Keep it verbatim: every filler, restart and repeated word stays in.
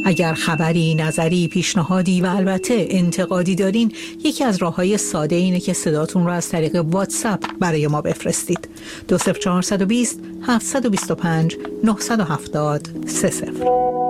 اگر خبری، نظری، پیشنهادی و البته انتقادی دارین، یکی از راه‌های ساده اینه که صداتون رو از طریق واتساپ برای ما بفرستید. دو صفر چهار دو صفر هفت دو پنج نه هفت صفر سه صفر.